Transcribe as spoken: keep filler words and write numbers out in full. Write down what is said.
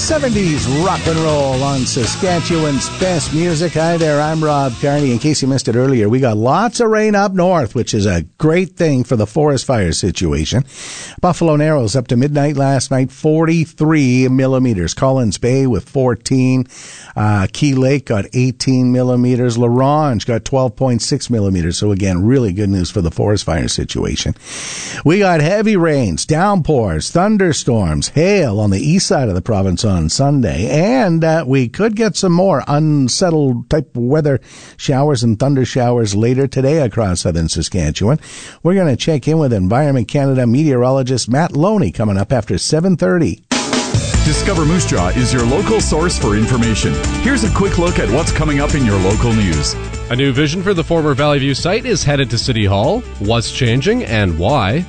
seventies rock and roll on Saskatchewan's best music. Hi there, I'm Rob Carney. In case you missed it earlier, we got lots of rain up north, which is a great thing for the forest fire situation. Buffalo Narrows up to midnight last night, forty-three millimeters. Collins Bay with fourteen. Uh, Key Lake got eighteen millimeters. La Ronge got twelve point six millimeters. So again, really good news for the forest fire situation. We got heavy rains, downpours, thunderstorms, hail on the east side of the province on Sunday, and uh, we could get some more unsettled type weather showers and thunder showers later today across southern Saskatchewan. We're going to check in with Environment Canada meteorologist Matt Loney coming up after seven thirty. Discover Moose Jaw is your local source for information. Here's a quick look at what's coming up in your local news. A new vision for the former Valley View site is headed to City Hall. What's changing and why?